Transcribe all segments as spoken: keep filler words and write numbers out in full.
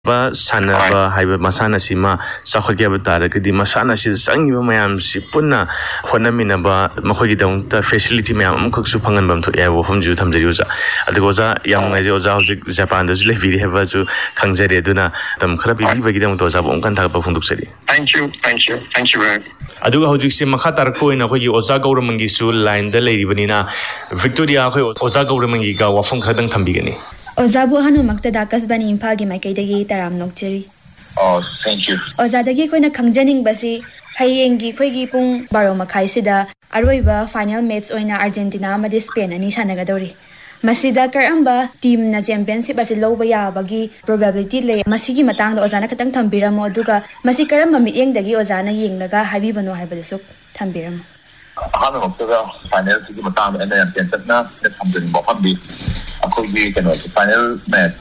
Sanaba Hyber Masana Sima, Sakagabata, the Masana Sangi Mayam Sipuna, Honaminaba, Mahogi down the facility Mayam Cooksupangan to Evo from Jutam the user. At the Goza, young Mazoza, Japan, the Levi have to Kangzere Duna, Tam Krabi, Bagidam to Zabon Cantaba from Duxeri. Thank you, thank you, thank you very much. Adu Hojixi Makatar Coin of Ozago Ramangisu, line the Lady Vanina, Victoria Ozago Ramangiga, Wafon Kadang Tambigani. Ozabu Hanu Maktadas Bani Impagi Makadagi Taram Nokcheri. Oh, thank you. Ozadagi Kona Kangjaning Basi, Hayengi Kwegi Pung, Baro Makaisida, Aruiba, final mates oina Argentina, Madis Spain, and Ishanagadori. Masida Karamba, team na championship as Lobaya Bagi, probability lay, Masigi Matang, Ozana Katang Tambira Moduga, Masikaram meeting the Ozana Ying Naga, Habibano Habasuk, Tambiram. Hanu Makta, final Matang and then Pentana, something Bohambi. We can also final match.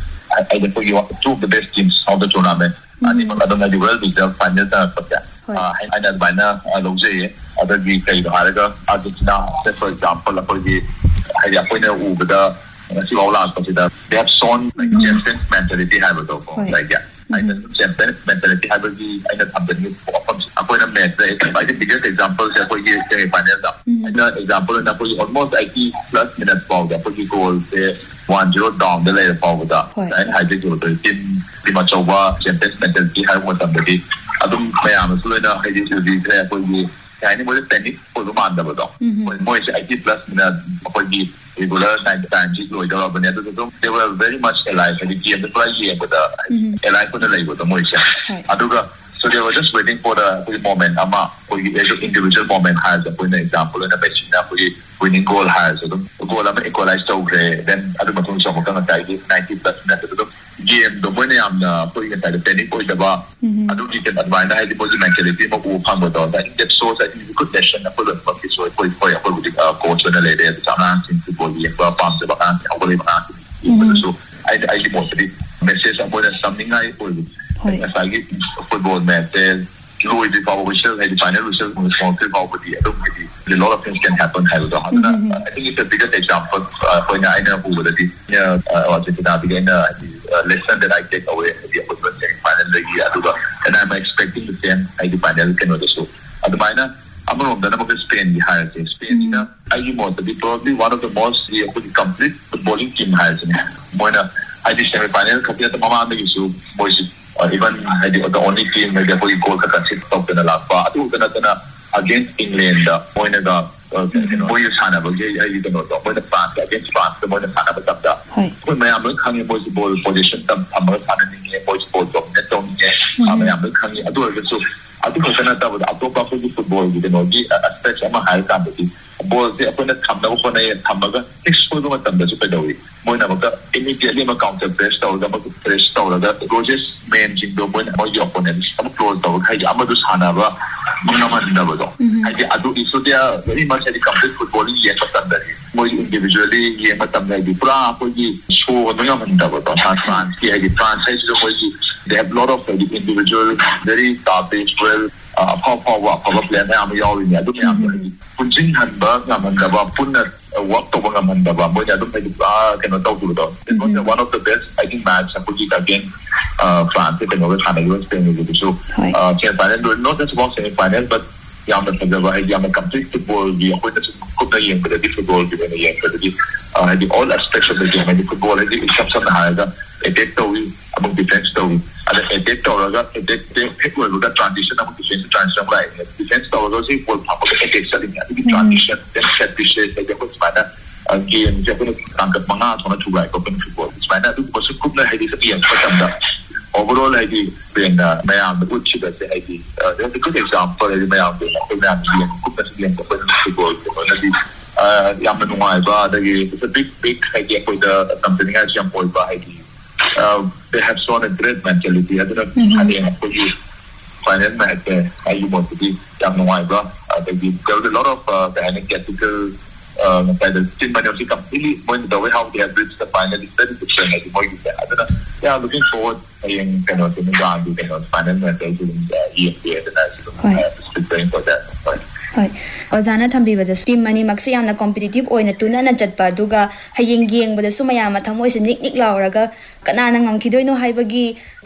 I think you are two of the best teams of the tournament. And even I don't know the world deserve final for that. I know by now, Loze, other we play the Haraga, Argentina, for example, the Ayapoina Ubada, Sivola, consider they have shown like champion mentality have it over. Like, yeah. I know champion mentality have the I know something from a match. I the biggest example is for you say final. Another example is almost eighty plus minutes for the Poggy goal, say one zero down the later forward. And I think the team pretty much over champions mentality have what somebody. I don't know, Sulina, I used to be there for you. I know tennis for the man. More eighty plus minutes for the regular ninety times, they were very much alive and the game the play here with the alive for the label, the Moisha. Aduga. So they were just waiting for the, for the moment. Ama, for the individual moment has a for example in the Bechina for the winning goal has a goal of equalized so great. Then I don't know ninety plus minutes of the game. The money I'm putting inside the penny for the bar. I don't think that advance I deposit mentality of who come with all that. That shows I think a good lesson for the for this way for for the coach when the lady at the time to go the pumps the back and believe so I I deposit message about something I will. As I get football match, Louis before we shall have the final result responsible for the a lot of things can happen. I think it's the biggest example for I know who would be yeah Argentina again the lesson that I take away the final the year and I'm expecting the same I the final can also at the minor I'm on the number of Spain behind Spain I want to be probably one of the most complete footballing team has in Moina I just semi final compared to Mama issue boys or even the, the only team maybe for you go to sit top in the last part against England Moinaga you know you sana ba you know the France against France the Moina sana ba tabda when may am khangi boys ball position tam thamma sana ni boys ball top net on ni may am khangi adu so adu ko kana ta ba atopa football you know the aspect ama high tam bi ball se apna thamna ko na thamaga expose ma tamda su pedawi Moina ba immediately ma counter press ta ga ma press ta ga Rogers main jing do Moina mo your opponent am close ta ga ya amadu sana ba Muna man da ba do I adu isu dia very much the complete footballing ye ta tamda mo individually ye ma tamda di pra ko ji show no man da ba do France ye the France is mo ji they have a lot of individual very garbage well uh power power power player am yo ni adu ya kun jing han ba man da ba punna work to ba man da ba mo ya do pa can talk to do it was one of the best I think match against uh France they know how to Spain so uh final not just about semi final but yeah but the yeah complete football the opponent could play in the football given the year the uh the all aspects of the game the football is it's some higher attack to among defense to and attack to attack will the transition among defense transition right defense to also equal attack setting the transition then set pieces like the final game Japanese tangkap mga sana tugai open football final itu masuk kup na hadi sepian macam dah overall lagi ben mayam the good chip as lagi there's a good example lagi mayam ben program dia kup na sepian open football jadi yang menuai ba lagi it's a big big idea for the company as yang boy ba lagi they have shown a great mentality ada ada yang pergi final match I want to be yang menuai ba lagi there was a lot of uh, the analytical uh, the team minority completely going the way how they have reached the final is very different like more you said I don't know yeah looking forward in kind of in the ground you know final match in the E F A and that's preparing for that right Hoi. Ozana thambi bada team mani maksi yamna competitive oina tuna na chatpa duga hayeng yeng bada sumaya ma thamoi se nik nik lauraga ꯀꯅꯥꯅ ꯉꯝꯈꯤꯗꯣꯏꯅꯣ ꯍꯥꯏꯕꯒꯤ